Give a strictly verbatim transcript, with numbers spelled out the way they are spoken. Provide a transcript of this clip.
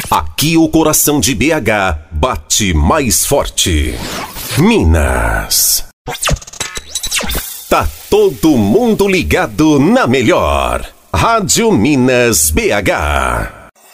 Aqui o coração de B H bate mais forte. Minas. Tá todo mundo ligado na melhor. Rádio Minas B H.